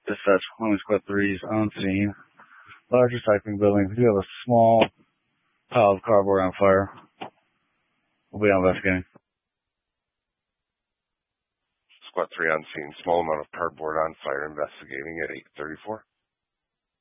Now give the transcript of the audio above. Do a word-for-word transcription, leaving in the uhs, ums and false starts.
Dispatch, Wyoming Squad three is on scene. Large recycling building. We do have a small pile of cardboard on fire. We'll be investigating. Squad three on scene. Small amount of cardboard on fire. Investigating at eight thirty-four.